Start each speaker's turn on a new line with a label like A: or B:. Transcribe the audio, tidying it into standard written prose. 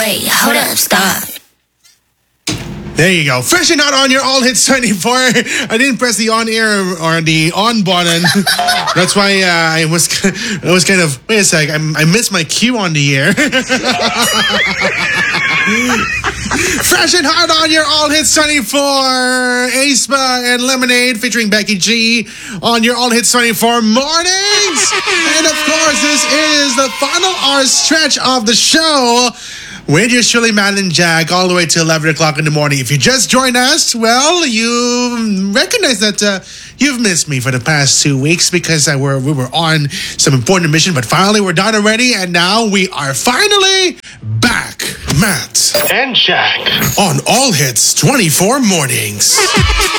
A: Wait, hold up, stop.
B: There you go. Fresh and out on your All Hits 24. I didn't press the on air or the on button. That's why I was kind of, wait a sec, I missed my cue on the air. Fresh and hot on your All Hits 24. Aespa and Lemonade featuring Becky G on your All Hits 24 mornings. And of course, this is the final hour stretch of the show with your Shirley, Madeline, Jack, all the way till 11 o'clock in the morning. If you just joined us, well, you recognize that you've missed me for the past 2 weeks because we were on some important mission, but finally we're done already, and now we are finally back. Matt
C: and Jack
B: on All Hits 24 mornings.